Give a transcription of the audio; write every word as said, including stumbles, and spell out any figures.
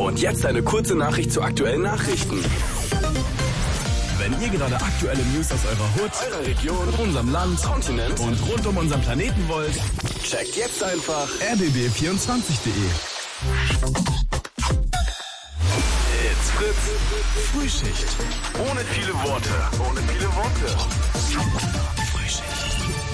Und jetzt eine kurze Nachricht zu aktuellen Nachrichten. Wenn ihr gerade aktuelle News aus eurer Hut, eurer Region, unserem Land, Kontinent und rund um unseren Planeten wollt, checkt jetzt einfach r b b vierundzwanzig punkt de. It's Fritz. Frühschicht. Ohne viele Worte. Ohne viele Worte. Frühschicht.